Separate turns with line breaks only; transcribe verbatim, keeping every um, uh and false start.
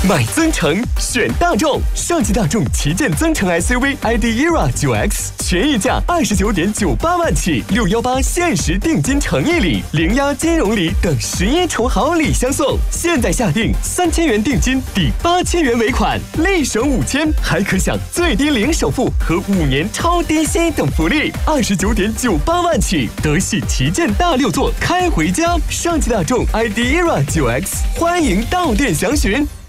买增程选大众，上汽大众旗舰增程 S U V I D E R A 九 X 全溢价二十九点九八万起，六幺八限时定金诚意礼、零押金融礼等十一重好礼相送。现在下定三千元定金，抵八千元尾款，立省五千，还可享最低零首付和五年超低息等福利。二十九点九八万起，德系旗舰大六座开回家。上汽大众 I D E R A 九 X， 欢迎到店详询。